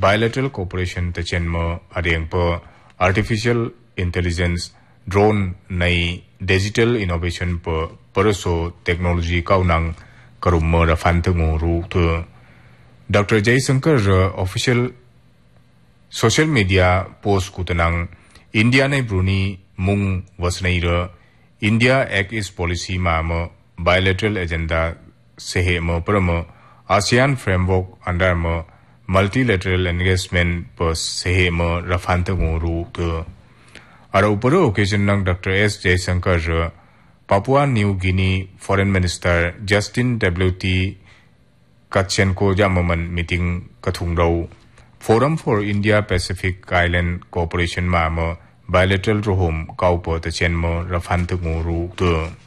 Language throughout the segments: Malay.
bilateral cooperation te chen mo adeng po artificial intelligence drone nei digital innovation po poroso technology kaunang karum mo ra fan te ngo ru to Dr. Jaishankar official social media post kutanang India nei Brunei mung wasnai ra India Act East policy ma mo bilateral agenda sehe mo promo ASEAN framework under mo multilateral engagement per sehe mo rafante nguru to ara uparo occasion nang Dr. S Jaishankar Papua New Guinea Foreign Minister Justin W.T. Katchenko Jamaman meeting kathungrau Forum for India Pacific Island Cooperation ma mo bilateral rohom kaupo te chen mo rafante nguru to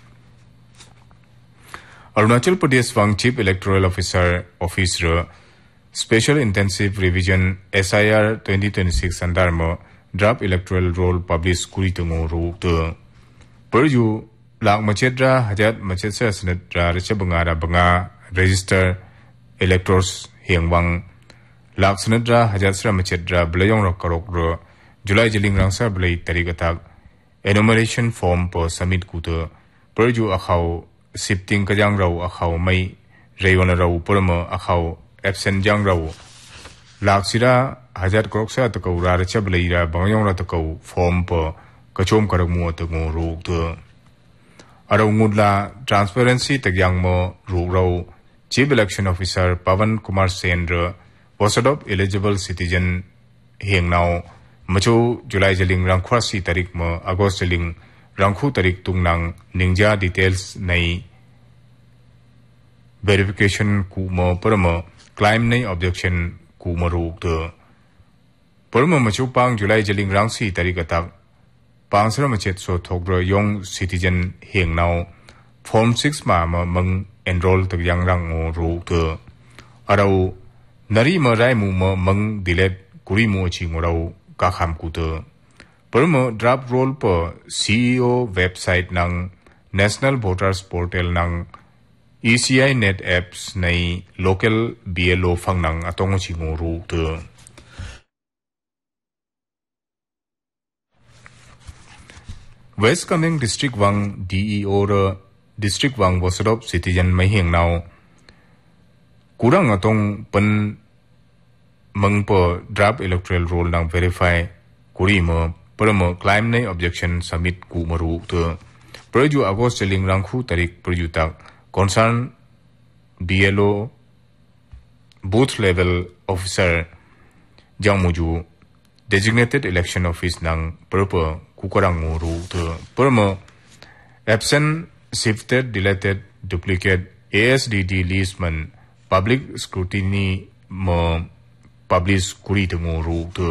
Arunachal Pradesh Wang Chief Electoral Officer Office Special Intensive Revision SIR 2026 under mo draft electoral roll publish kuri tungo ru to perju lak machedra hajat machedsa senatra rechabanga banga register electors hiangwang lak senatra hajat sra machedra blayong rakarok ro July jiling rangsa blai tarikatak enumeration form po submit kuto perju akhau shifting kajang rau akhau mai reiwana rau purma akhau absent jang rau laksira hajat kroksa takau ra chableira bangyong ra takau form po kachom karakmu takmu ru to arau ngudla transparency tagyang mo ru rau Chief Election Officer Pavan Kumar Sendra Wasadop eligible citizen hengnau macho July jiling rangkhwasi tarik mo August jiling rangkhu tarik tungnang ningja details nei verification ku mo parmo claim nei objection ku mo ru to parmo machu pang July jiling rangsi tarik atak pangsra machet so thogro yong citizen hengnau form 6 ma mang enroll tak yang rang mo ru to arau nari mo rai mu mo mang delete kuri mo chi mo rau ka kham ku to Permo draft roll po CEO website nang National Voters Portal nang ECI Net Apps nei local BLO phang nang atong chingo ru to West Kameng District Wang DEO ra District Wang Wasadop Citizen mai heng now kurang atong pen mang po draft electoral roll nang verify kuri mo Permo claim nei objection submit ku maru to Perju August jiling rangkhu tarik perju tak concern BLO booth level officer jangmuju designated election office nang perpo kukarang maru to Permo absent shifted deleted duplicate ASDD list man public scrutiny mo publish kuri to maru to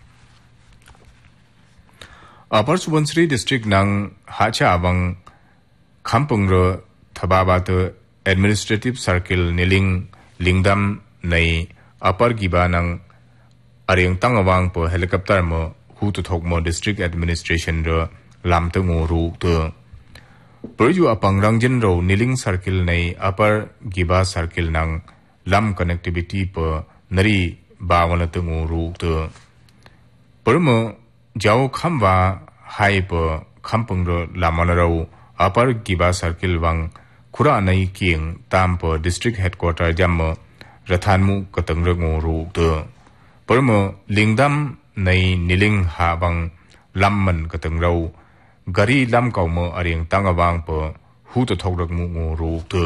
Upper Subansiri District nang hacha abang Kampung ro thababa to administrative circle niling lingdam nei Upper Giba nang areng tangawang po helicopter mo hu to thok mo district administration ro lam to ngo ru to perju apang rangjin ro niling circle nei Upper Giba circle nang lam connectivity po nari bawana to ngo ru to permo Jao Khamba Hype Kampungro Lamanaro Upper Giba Circle Wang Kura Nai King Tampo District Headquarter Jammo Rathanmu Katangrang Ru to Permo Lingdam Nai Niling Habang Lamman Katangrau Gari Lam Kaumo Aring Tangawang Po Hu to Togragmu Ru to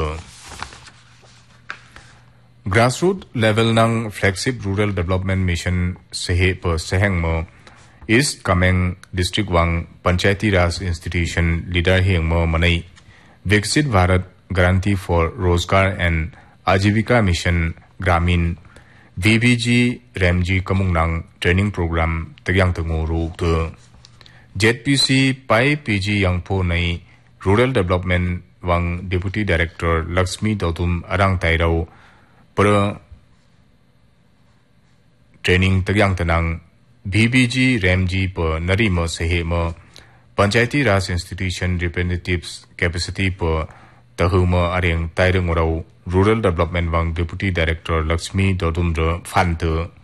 Grassroots level nang flagship rural development mission sehe po sehengmo East Kameng District Wang Panchayati Raj Institution leader hengmo manai Viksit Bharat Guarantee for Rozgar and Ajivika Mission Gramin VBG Ramji Kamungnang training program tagyang tango ru to ZPC Pai PG Yangpo nai Rural Development Wang Deputy Director Lakshmi Dautum Arang Tairau per training tagyang tanang BBG Ramji per Narimo Sehemo Panchayati Raj Institution Representatives Capacity per Tahuma Areng Tairangorau Rural Development Wang Deputy Director Lakshmi Dodumra Fante